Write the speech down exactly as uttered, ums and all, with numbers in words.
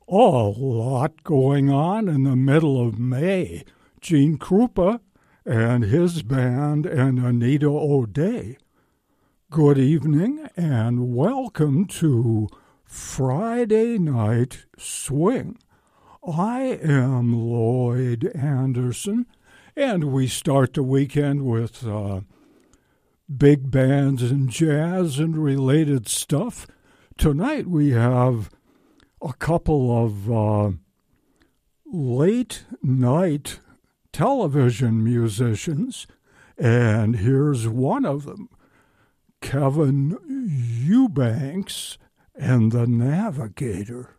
A lot going on in the middle of May. Gene Krupa and his band and Anita O'Day. Good evening and welcome to Friday Night Swing. I am Lloyd Anderson, and we start the weekend with uh, big bands and jazz and related stuff. Tonight we have a couple of uh, late-night television musicians, and here's one of them, Kevin Eubanks and the Navigator.